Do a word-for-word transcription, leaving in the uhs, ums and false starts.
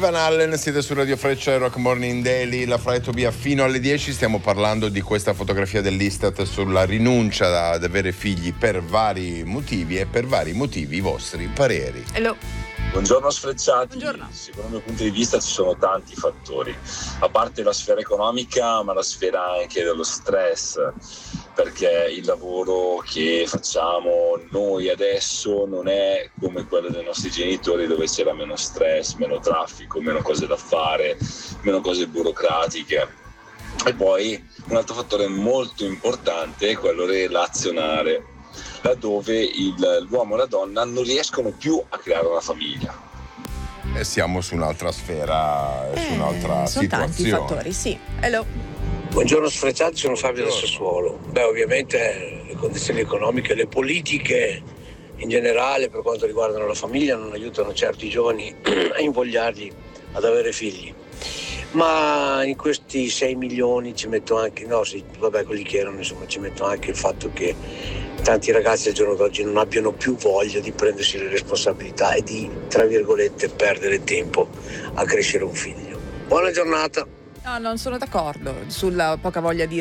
Van Allen, siete su Radio Freccia e Rock Morning Daily, la Fra e Tobia fino alle dieci. Stiamo parlando di questa fotografia dell'Istat sulla rinuncia ad avere figli per vari motivi e per vari motivi i vostri pareri. Hello. Buongiorno sfrecciati. Buongiorno. Secondo il mio punto di vista ci sono tanti fattori, a parte la sfera economica, ma la sfera anche dello stress, perché il lavoro che facciamo noi adesso non è come quello dei nostri genitori, dove c'era meno stress, meno traffico, meno cose da fare, meno cose burocratiche. E poi un altro fattore molto importante è quello relazionale, laddove il, l'uomo e la donna non riescono più a creare una famiglia. E siamo su un'altra sfera, Eh, su un'altra sono tanti situazione. fattori, sì. Hello. Buongiorno sfrecciati, sono Fabio del Buongiorno. Sassuolo. Beh, ovviamente le condizioni economiche, le politiche in generale per quanto riguardano la famiglia non aiutano certi giovani a invogliarli ad avere figli. Ma in questi sei milioni ci metto anche, no sì, vabbè quelli che erano, insomma ci metto anche il fatto che tanti ragazzi al giorno d'oggi non abbiano più voglia di prendersi le responsabilità e di, tra virgolette, perdere tempo a crescere un figlio. Buona giornata! No, non sono d'accordo sulla poca voglia di